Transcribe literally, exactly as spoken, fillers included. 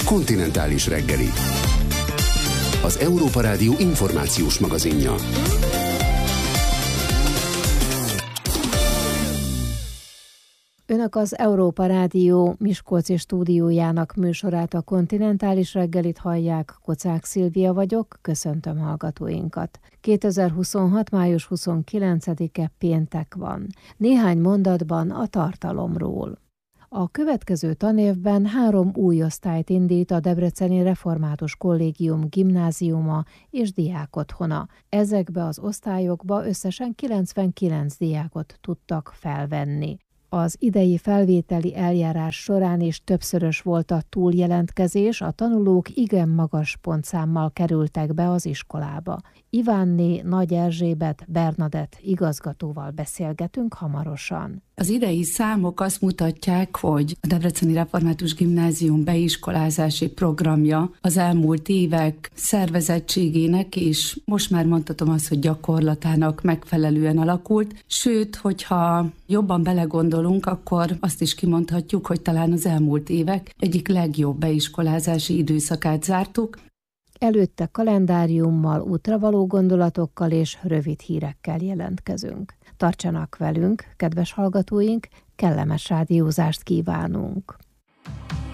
Kontinentális reggeli. Az Európa Rádió információs magazinja. Önök az Európa Rádió Miskolci stúdiójának műsorát, a Kontinentális reggelit hallják. Kocák Szilvia vagyok, köszöntöm hallgatóinkat. kétezer-huszonhat. május huszonkilencedike péntek van. Néhány mondatban a tartalomról. A következő tanévben három új osztályt indít a Debreceni Református Kollégium gimnáziuma és diákotthona. Ezekbe az osztályokba összesen kilencvenkilenc diákot tudtak felvenni. Az idei felvételi eljárás során is többszörös volt a túljelentkezés, a tanulók igen magas pontszámmal kerültek be az iskolába. Ivánné Nagy Erzsébet Bernadett igazgatóval beszélgetünk hamarosan. Az idei számok azt mutatják, hogy a Debreceni Református Gimnázium beiskolázási programja az elmúlt évek szervezettségének és most már mondhatom azt, hogy gyakorlatának megfelelően alakult. Sőt, hogyha jobban belegondolunk, akkor azt is kimondhatjuk, hogy talán az elmúlt évek egyik legjobb beiskolázási időszakát zártuk. Előtte kalendáriummal, útravaló gondolatokkal és rövid hírekkel jelentkezünk. Tartsanak velünk, kedves hallgatóink, kellemes rádiózást kívánunk!